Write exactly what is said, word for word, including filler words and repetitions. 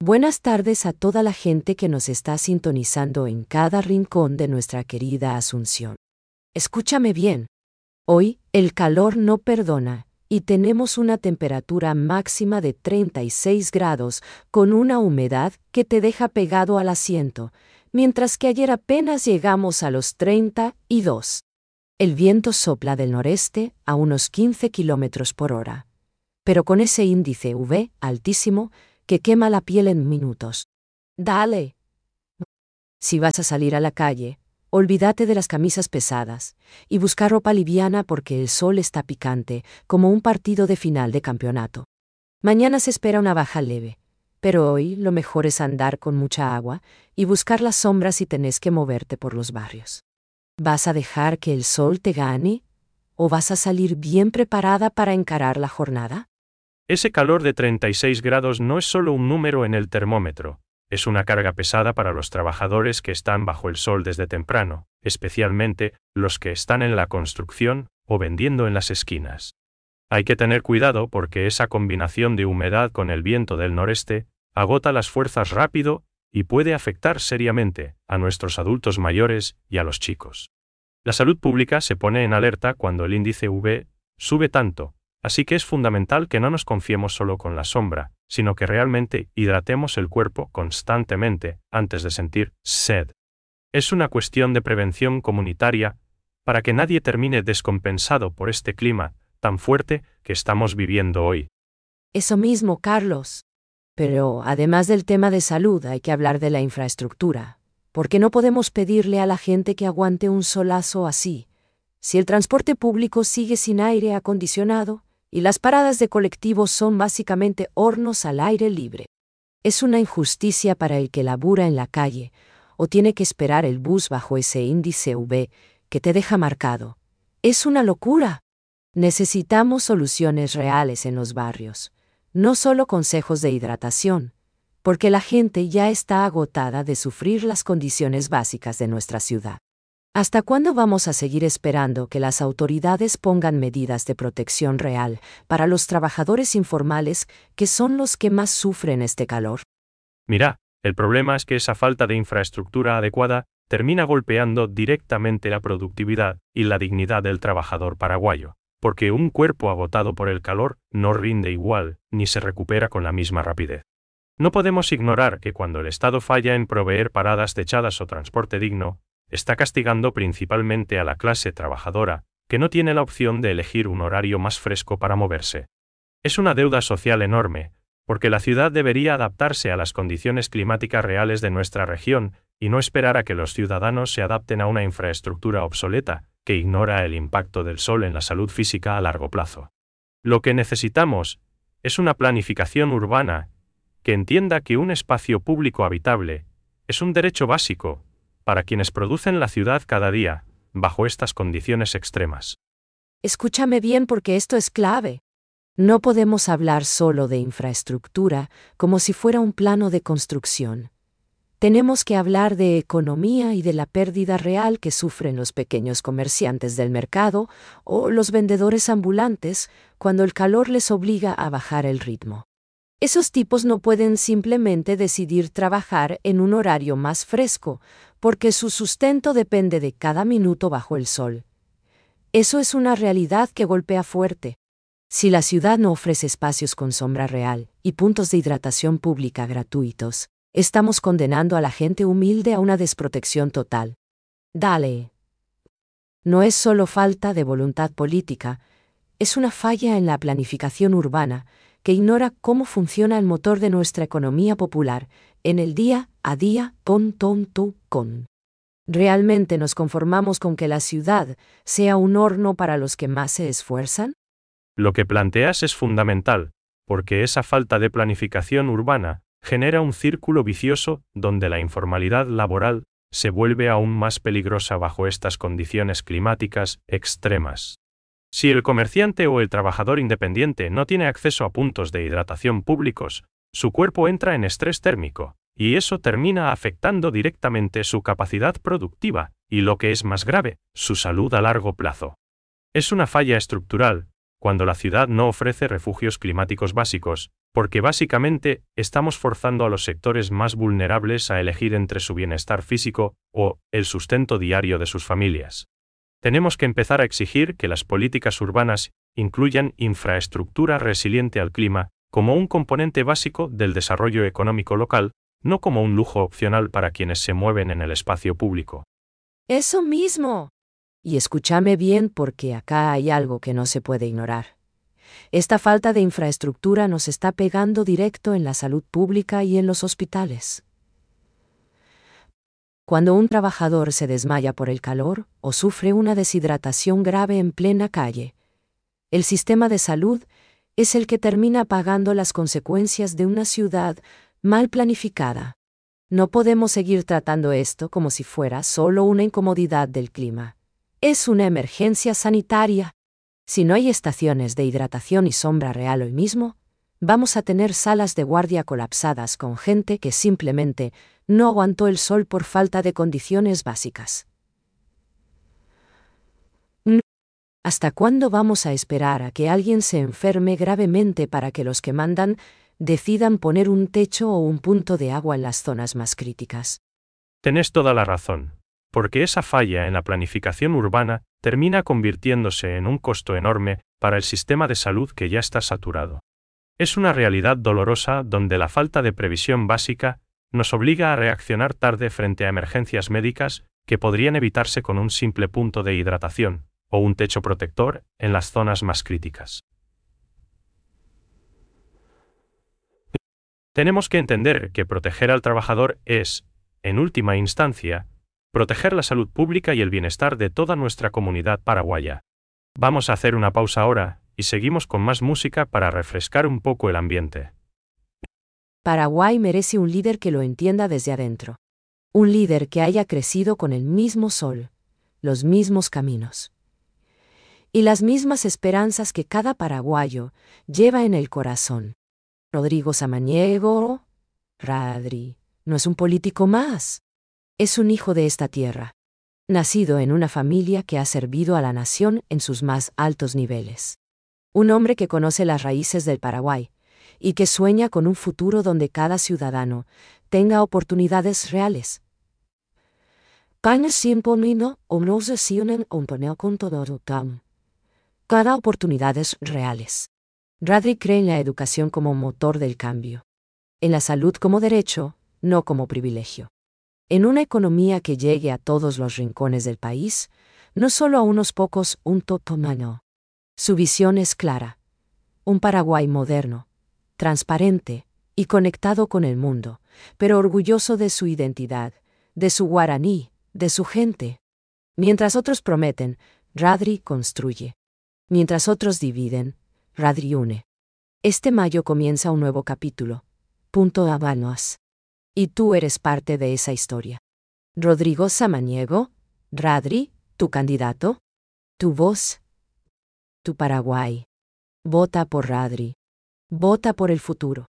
Buenas tardes a toda la gente que nos está sintonizando en cada rincón de nuestra querida Asunción. Escúchame bien. Hoy, el calor no perdona, y tenemos una temperatura máxima de treinta y seis grados, con una humedad que te deja pegado al asiento, mientras que ayer apenas llegamos a los treinta y dos. El viento sopla del noreste a unos quince kilómetros por hora. Pero con ese índice U V altísimo, que quema la piel en minutos. Dale. Si vas a salir a la calle, olvídate de las camisas pesadas y busca ropa liviana porque el sol está picante, como un partido de final de campeonato. Mañana se espera una baja leve, pero hoy lo mejor es andar con mucha agua y buscar las sombras si tenés que moverte por los barrios. ¿Vas a dejar que el sol te gane? ¿O vas a salir bien preparada para encarar la jornada? Ese calor de treinta y seis grados no es solo un número en el termómetro, es una carga pesada para los trabajadores que están bajo el sol desde temprano, especialmente los que están en la construcción o vendiendo en las esquinas. Hay que tener cuidado porque esa combinación de humedad con el viento del noreste agota las fuerzas rápido y puede afectar seriamente a nuestros adultos mayores y a los chicos. La salud pública se pone en alerta cuando el índice U V sube tanto. Así que es fundamental que no nos confiemos solo con la sombra, sino que realmente hidratemos el cuerpo constantemente antes de sentir sed. Es una cuestión de prevención comunitaria para que nadie termine descompensado por este clima tan fuerte que estamos viviendo hoy. Eso mismo, Carlos. Pero además del tema de salud hay que hablar de la infraestructura, porque no podemos pedirle a la gente que aguante un solazo así. Si el transporte público sigue sin aire acondicionado, y las paradas de colectivos son básicamente hornos al aire libre. Es una injusticia para el que labura en la calle o tiene que esperar el bus bajo ese índice U V que te deja marcado. Es una locura. Necesitamos soluciones reales en los barrios, no solo consejos de hidratación, porque la gente ya está agotada de sufrir las condiciones básicas de nuestra ciudad. ¿Hasta cuándo vamos a seguir esperando que las autoridades pongan medidas de protección real para los trabajadores informales que son los que más sufren este calor? Mira, el problema es que esa falta de infraestructura adecuada termina golpeando directamente la productividad y la dignidad del trabajador paraguayo, porque un cuerpo agotado por el calor no rinde igual ni se recupera con la misma rapidez. No podemos ignorar que cuando el Estado falla en proveer paradas techadas o transporte digno, está castigando principalmente a la clase trabajadora, que no tiene la opción de elegir un horario más fresco para moverse. Es una deuda social enorme, porque la ciudad debería adaptarse a las condiciones climáticas reales de nuestra región y no esperar a que los ciudadanos se adapten a una infraestructura obsoleta, que ignora el impacto del sol en la salud física a largo plazo. Lo que necesitamos es una planificación urbana que entienda que un espacio público habitable es un derecho básico para quienes producen la ciudad cada día, bajo estas condiciones extremas. Escúchame bien porque esto es clave. No podemos hablar solo de infraestructura como si fuera un plano de construcción. Tenemos que hablar de economía y de la pérdida real que sufren los pequeños comerciantes del mercado o los vendedores ambulantes cuando el calor les obliga a bajar el ritmo. Esos tipos no pueden simplemente decidir trabajar en un horario más fresco, porque su sustento depende de cada minuto bajo el sol. Eso es una realidad que golpea fuerte. Si la ciudad no ofrece espacios con sombra real y puntos de hidratación pública gratuitos, estamos condenando a la gente humilde a una desprotección total. Dale. No es solo falta de voluntad política, es una falla en la planificación urbana que ignora cómo funciona el motor de nuestra economía popular en el día a día con tonto con. ¿Realmente nos conformamos con que la ciudad sea un horno para los que más se esfuerzan? Lo que planteas es fundamental, porque esa falta de planificación urbana genera un círculo vicioso donde la informalidad laboral se vuelve aún más peligrosa bajo estas condiciones climáticas extremas. Si el comerciante o el trabajador independiente no tiene acceso a puntos de hidratación públicos, su cuerpo entra en estrés térmico, y eso termina afectando directamente su capacidad productiva, y lo que es más grave, su salud a largo plazo. Es una falla estructural, cuando la ciudad no ofrece refugios climáticos básicos, porque básicamente estamos forzando a los sectores más vulnerables a elegir entre su bienestar físico o el sustento diario de sus familias. Tenemos que empezar a exigir que las políticas urbanas incluyan infraestructura resiliente al clima como un componente básico del desarrollo económico local, no como un lujo opcional para quienes se mueven en el espacio público. Eso mismo. Y escúchame bien porque acá hay algo que no se puede ignorar. Esta falta de infraestructura nos está pegando directo en la salud pública y en los hospitales. Cuando un trabajador se desmaya por el calor o sufre una deshidratación grave en plena calle, el sistema de salud es el que termina pagando las consecuencias de una ciudad mal planificada. No podemos seguir tratando esto como si fuera solo una incomodidad del clima. Es una emergencia sanitaria. Si no hay estaciones de hidratación y sombra real hoy mismo, vamos a tener salas de guardia colapsadas con gente que simplemente no aguantó el sol por falta de condiciones básicas. ¿Hasta cuándo vamos a esperar a que alguien se enferme gravemente para que los que mandan decidan poner un techo o un punto de agua en las zonas más críticas? Tenés toda la razón, porque esa falla en la planificación urbana termina convirtiéndose en un costo enorme para el sistema de salud que ya está saturado. Es una realidad dolorosa donde la falta de previsión básica nos obliga a reaccionar tarde frente a emergencias médicas que podrían evitarse con un simple punto de hidratación o un techo protector en las zonas más críticas. Tenemos que entender que proteger al trabajador es, en última instancia, proteger la salud pública y el bienestar de toda nuestra comunidad paraguaya. Vamos a hacer una pausa ahora y seguimos con más música para refrescar un poco el ambiente. Paraguay merece un líder que lo entienda desde adentro. Un líder que haya crecido con el mismo sol, los mismos caminos y las mismas esperanzas que cada paraguayo lleva en el corazón. Rodrigo Samaniego, Radri, no es un político más. Es un hijo de esta tierra, nacido en una familia que ha servido a la nación en sus más altos niveles. Un hombre que conoce las raíces del Paraguay y que sueña con un futuro donde cada ciudadano tenga oportunidades reales. Cada oportunidades reales. Radri cree en la educación como motor del cambio, en la salud como derecho, no como privilegio. En una economía que llegue a todos los rincones del país, no solo a unos pocos, un totomano. Su visión es clara. Un Paraguay moderno, transparente y conectado con el mundo, pero orgulloso de su identidad, de su guaraní, de su gente. Mientras otros prometen, Radri construye. Mientras otros dividen, Radri une. Este mayo comienza un nuevo capítulo. Punto Habanos. Y tú eres parte de esa historia. Rodrigo Samaniego, Radri, tu candidato, tu voz, tu Paraguay. Vota por Radri. Vota por el futuro.